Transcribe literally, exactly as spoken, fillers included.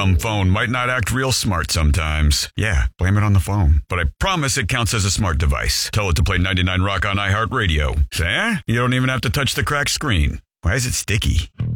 dumb phone might not act real smart sometimes. Yeah, blame it on the phone. But I promise it counts as a smart device. Tell it to play ninety-nine Rock on iHeartRadio. Eh? You don't even have to touch the cracked screen. Why is it sticky?